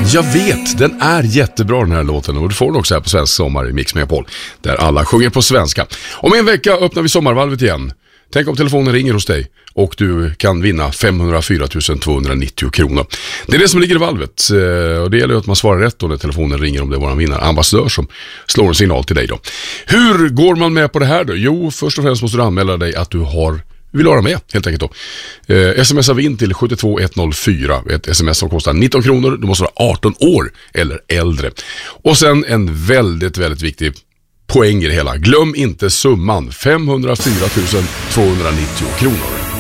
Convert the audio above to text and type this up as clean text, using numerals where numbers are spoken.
Jag vet, den är jättebra den här låten, och du får den också här på Svensk Sommar i Mix Megapol, där alla sjunger på svenska. Om en vecka öppnar vi sommarvalvet igen. Tänk om telefonen ringer hos dig och du kan vinna 504 290 kronor. Det är det som ligger i valvet, och det gäller att man svarar rätt då när telefonen ringer, om det är våran vinnarambassadör som slår en signal till dig då. Hur går man med på det här då? Jo, först och främst måste du anmäla dig att du vill vara med, helt enkelt då. Smsa in till 72104, ett sms som kostar 19 kronor. Du måste vara 18 år eller äldre. Och sen en väldigt, väldigt viktig poäng i det hela. Glöm inte summan, 504 290 kronor.